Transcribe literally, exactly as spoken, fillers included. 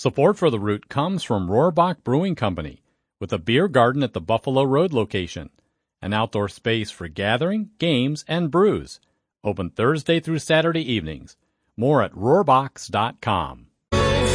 Support for The Root comes from Rohrbach Brewing Company, with a beer garden at the Buffalo Road location, an outdoor space for gathering, games, and brews. Open Thursday through Saturday evenings. More at rohrbachs dot com.